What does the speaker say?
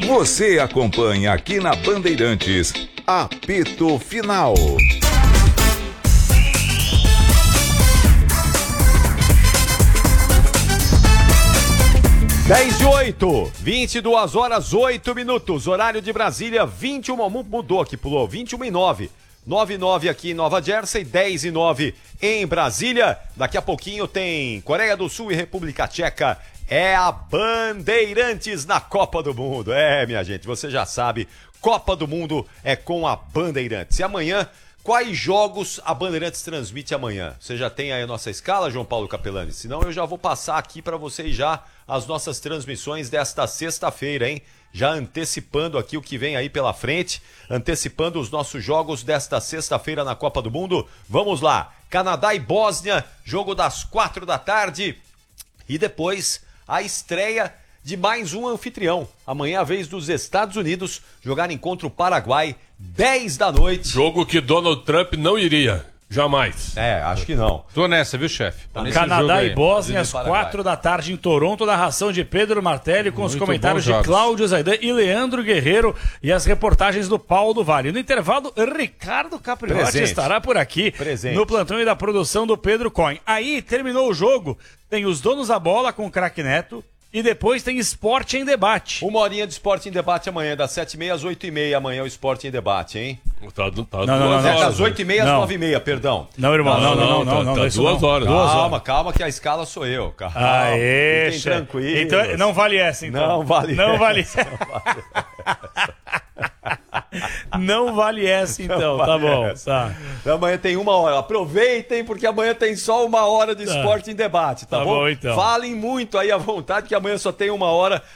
Você acompanha aqui na Bandeirantes, Apito Final. 10:08, 22 horas 8 minutos, horário de Brasília, 21, mudou aqui, pulou, 21:09, 9:09 aqui em Nova Jersey, 10:09 em Brasília. Daqui a pouquinho tem Coreia do Sul e República Tcheca. É a Bandeirantes na Copa do Mundo. É, minha gente, você já sabe, Copa do Mundo é com a Bandeirantes. E amanhã, quais jogos a Bandeirantes transmite amanhã? Você já tem aí a nossa escala, João Paulo Capelani? Senão eu já vou passar aqui para vocês já as nossas transmissões desta sexta-feira, hein? Já antecipando aqui o que vem aí pela frente, antecipando os nossos jogos desta sexta-feira na Copa do Mundo. Vamos lá, Canadá e Bósnia, jogo das 4 da tarde. E depois a estreia de mais um anfitrião. Amanhã é a vez dos Estados Unidos jogarem contra o Paraguai, 10 da noite. Jogo que Donald Trump não iria. Jamais. É, acho que não. Tô nessa, viu, chefe? Canadá e Bósnia, às 4 da tarde em Toronto, narração de Pedro Martelli, com os comentários de Cláudio Zaidan e Leandro Guerreiro e as reportagens do Paulo do Vale. No intervalo, Ricardo Capriotti estará por aqui, no plantão e da produção do Pedro Coin. Aí, terminou o jogo, tem os donos da bola com o Craque Neto, e depois tem Esporte em Debate. Uma horinha de Esporte em Debate amanhã, das 7h30 às 8h30 amanhã o Esporte em Debate, hein? Não, das 8h30 às 9h30, perdão. Não, irmão, não. Tá 2 horas. Calma que a escala sou eu, cara. Aê, fiquem tranquilos. Então, não vale essa, então. Não vale essa. Não vale essa, então. Tá bom. Tá. Amanhã tem 1 hora. Aproveitem, porque amanhã tem só 1 hora de Esporte em Debate, tá bom? Então. Falem muito aí à vontade, que amanhã só tem 1 hora